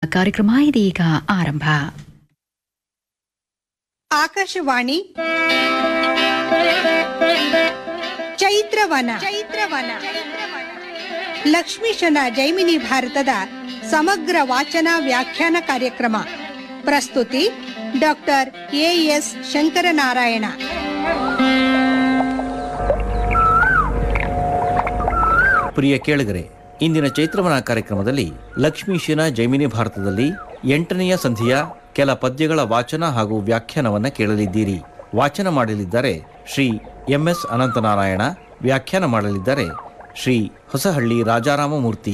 ಕಾರ್ಯಕ್ರಮ ಇದೀಗ ಆರಂಭ. ಆಕಾಶವಾಣಿ ಚೈತ್ರವನ ಲಕ್ಷ್ಮೀಶನ ಜೈಮಿನಿ ಭಾರತದ ಸಮಗ್ರ ವಾಚನ ವ್ಯಾಖ್ಯಾನ ಕಾರ್ಯಕ್ರಮ. ಪ್ರಸ್ತುತಿ ಡಾಕ್ಟರ್ ಎಎಸ್ ಶಂಕರನಾರಾಯಣ. ಪ್ರಿಯ ಕೇಳುಗರೆ, ಇಂದಿನ ಚೈತ್ರವನ ಕಾರ್ಯಕ್ರಮದಲ್ಲಿ ಲಕ್ಷ್ಮೀಶನ ಜೈಮಿನಿ ಭಾರತದಲ್ಲಿ 8ನೆಯ ಸಂಧಿಯ ಕೆಲ ಪದ್ಯಗಳ ವಾಚನ ಹಾಗೂ ವ್ಯಾಖ್ಯಾನವನ್ನು ಕೇಳಲಿದ್ದೀರಿ. ವಾಚನ ಮಾಡಲಿದ್ದಾರೆ ಶ್ರೀ ಎಂಎಸ್ ಅನಂತನಾರಾಯಣ. ವ್ಯಾಖ್ಯಾನ ಮಾಡಲಿದ್ದಾರೆ ಶ್ರೀ ಹೊಸಹಳ್ಳಿ ರಾಜಾರಾಮಮೂರ್ತಿ.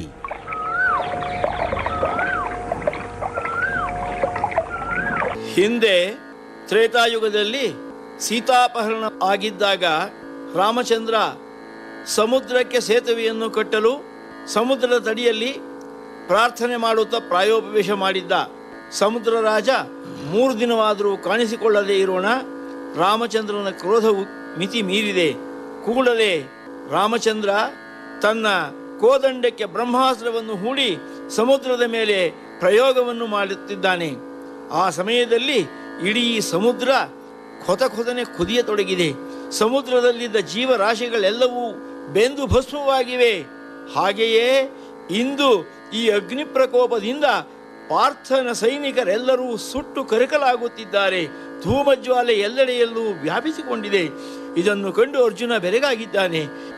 ಹಿಂದೆ ತ್ರೇತಾಯುಗದಲ್ಲಿ ಸೀತಾಪಹರಣ ಆಗಿದ್ದಾಗ ರಾಮಚಂದ್ರ ಸಮುದ್ರಕ್ಕೆ ಸೇತುವೆಯನ್ನು ಕಟ್ಟಲು ಸಮುದ್ರದ ತಡಿಯಲ್ಲಿ ಪ್ರಾರ್ಥನೆ ಮಾಡುತ್ತಾ ಪ್ರಾಯೋಪವೇಶ ಮಾಡಿದ್ದ. ಸಮುದ್ರ ರಾಜ 3 ದಿನವಾದರೂ ಕಾಣಿಸಿಕೊಳ್ಳದೇ ಇರೋಣ ರಾಮಚಂದ್ರನ ಕ್ರೋಧವು ಮಿತಿ ಮೀರಿದೆ. ಕೂಡಲೇ ರಾಮಚಂದ್ರ ತನ್ನ ಕೋದಂಡಕ್ಕೆ ಬ್ರಹ್ಮಾಸ್ತ್ರವನ್ನು ಹೂಡಿ ಸಮುದ್ರದ ಮೇಲೆ ಪ್ರಯೋಗವನ್ನು ಮಾಡುತ್ತಿದ್ದಾನೆ. ಆ ಸಮಯದಲ್ಲಿ ಇಡೀ ಸಮುದ್ರ ಕೊತನೆ ಕುದಿಯತೊಡಗಿದೆ. ಸಮುದ್ರದಲ್ಲಿದ್ದ ಜೀವರಾಶಿಗಳೆಲ್ಲವೂ ಬೆಂದು ಭಸ್ಮವಾಗಿವೆ. ಹಾಗೆಯೇ ಇಂದು ಈ ಅಗ್ನಿ ಪ್ರಕೋಪದಿಂದ ಪಾರ್ಥನ ಸೈನಿಕರೆಲ್ಲರೂ ಸುಟ್ಟು ಕರಕಲಾಗುತ್ತಿದ್ದಾರೆ. ಧೂಮಜ್ವಾಲೆ ಎಲ್ಲೆಡೆಯಲ್ಲೂ ವ್ಯಾಪಿಸಿಕೊಂಡಿದೆ. ಇದನ್ನು ಕಂಡು ಅರ್ಜುನ ಬೆರಗಾಗಿದ್ದಾನೆ.